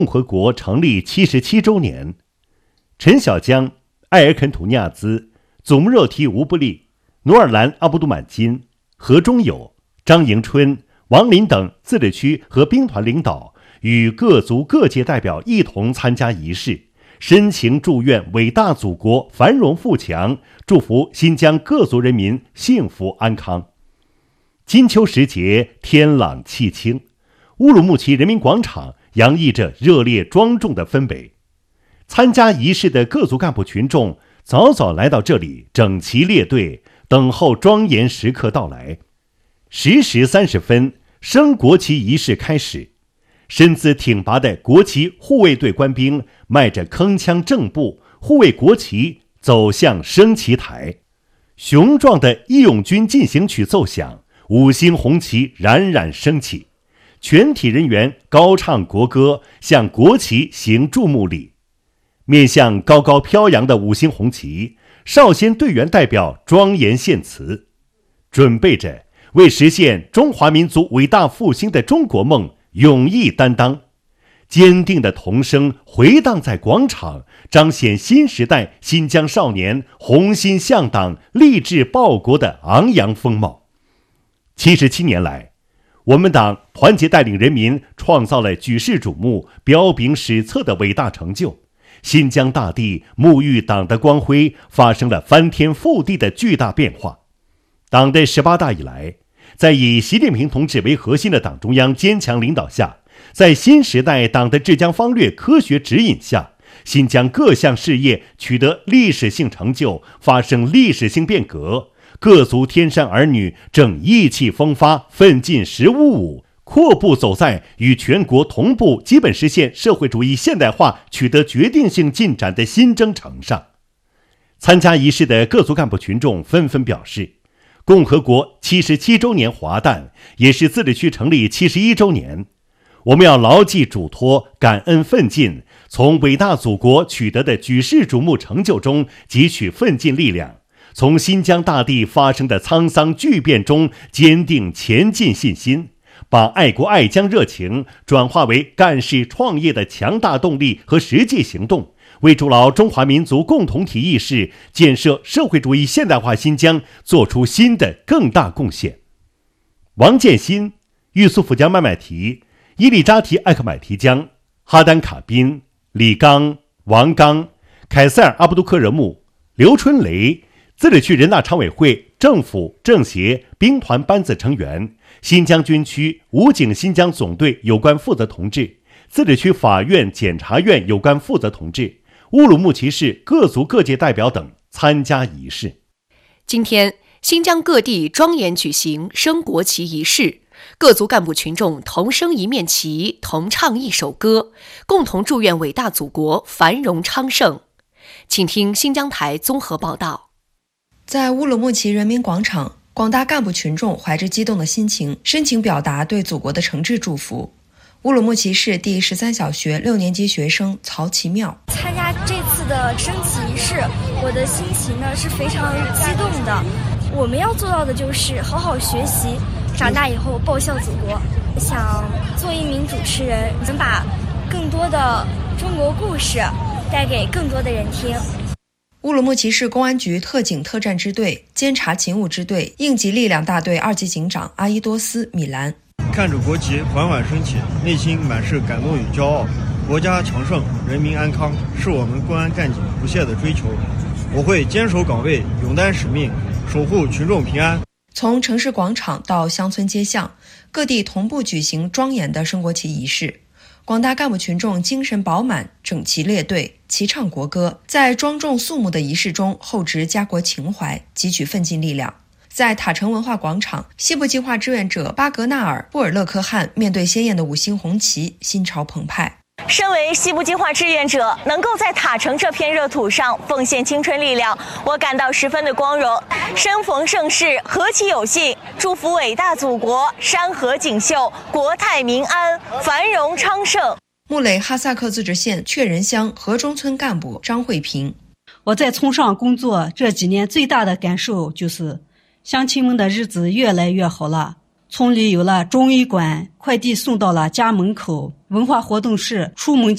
共和国成立77周年，陈小江、埃尔肯图尼亚兹、祖穆热提乌布利、努尔兰阿布杜满金、何中友、张迎春、王林等自治区和兵团领导与各族各界代表一同参加仪式，深情祝愿伟大祖国繁荣富强，祝福新疆各族人民幸福安康。金秋时节，天朗气清，乌鲁木齐人民广场洋溢着热烈庄重的氛围。参加仪式的各族干部群众早早来到这里，整齐列队，等候庄严时刻到来。10时30分，升国旗仪式开始。身姿挺拔的国旗护卫队官兵迈着铿锵正步，护卫国旗走向升旗台。雄壮的义勇军进行曲奏响，5星红旗冉冉升起。全体人员高唱国歌，向国旗行注目礼。面向高高飘扬的5星红旗，少先队员代表庄严献词，准备着为实现中华民族伟大复兴的中国梦勇毅担当。坚定的童声回荡在广场，彰显新时代新疆少年红心向党、立志报国的昂扬风貌。77年来，我们党团结带领人民创造了举世瞩目、彪炳史册的伟大成就。新疆大地沐浴党的光辉，发生了翻天覆地的巨大变化。党的18大以来，在以习近平同志为核心的党中央坚强领导下，在新时代党的治疆方略科学指引下，新疆各项事业取得历史性成就，发生历史性变革。各族天山儿女正意气风发，奋进15-5，阔步走在与全国同步基本实现社会主义现代化取得决定性进展的新征程上。参加仪式的各族干部群众纷纷表示，共和国77周年华诞，也是自治区成立71周年。我们要牢记嘱托，感恩奋进，从伟大祖国取得的举世瞩目成就中汲取奋进力量，从新疆大地发生的沧桑巨变中坚定前进信心，把爱国爱疆热情转化为干事创业的强大动力和实际行动，为筑牢中华民族共同体意识、建设社会主义现代化新疆做出新的更大贡献。王建新、玉苏甫江麦麦提、伊利扎提艾克买提江、哈丹卡宾、李刚、王刚、凯塞尔阿布杜克热木、刘春雷，自治区人大常委会、政府、政协、兵团班子成员，新疆军区武警新疆总队有关负责同志，自治区法院、检察院有关负责同志，乌鲁木齐市各族各界代表等参加仪式。 今天，新疆各地庄严举行升国旗仪式，各族干部群众同升一面旗，同唱一首歌，共同祝愿伟大祖国繁荣昌盛。请听新疆台综合报道。 在乌鲁木齐人民广场，广大干部群众怀着激动的心情，深情表达对祖国的诚挚祝福。乌鲁木齐市第13小学6年级学生曹奇妙参加这次的升旗仪式，我的心情呢是非常激动的。我们要做到的就是好好学习，长大以后报效祖国。想做一名主持人，能把更多的中国故事带给更多的人听。 乌鲁木齐市公安局特警特战支队监察勤务支队应急力量大队2级警长阿依多斯·米兰， 看着国旗缓缓升起，内心满是感动与骄傲。国家强盛，人民安康，是我们公安干警不懈的追求。我会坚守岗位，勇担使命，守护群众平安。 从城市广场到乡村街巷，各地同步举行庄严的升国旗仪式。广大干部群众精神饱满，整齐列队，齐唱国歌，在庄重肃穆的仪式中厚植家国情怀，汲取奋进力量。在塔城文化广场，西部计划志愿者巴格纳尔·布尔勒克汗面对鲜艳的5星红旗，心潮澎湃。 身为西部计划志愿者，能够在塔城这片热土上奉献青春力量，我感到十分的光荣。生逢盛世，何其有幸！祝福伟大祖国山河锦绣，国泰民安，繁荣昌盛。 木垒哈萨克自治县确仁乡河中村干部张慧平， 我在村上工作这几年最大的感受就是乡亲们的日子越来越好了。村里有了中医馆，快递送到了家门口，文化活动室出门